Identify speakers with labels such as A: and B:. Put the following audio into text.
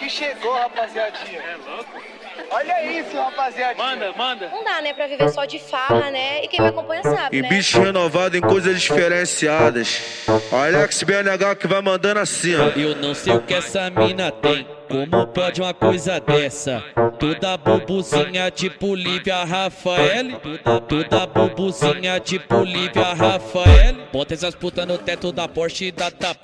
A: chegou, rapaziadinha. É louco? Olha isso, rapaziadinha.
B: Manda.
C: Não dá, né, pra viver só de farra, né? E quem me acompanha sabe,
D: E
C: né?
D: bicho renovado em coisas diferenciadas. Alex BNH que vai mandando assim, ó.
E: Eu não sei o que essa mina tem. Como pode uma coisa dessa? Toda bubuzinha tipo Lívia Rafael. Toda bubuzinha tipo Lívia Rafael. Bota essas putas no teto da Porsche e da tapa.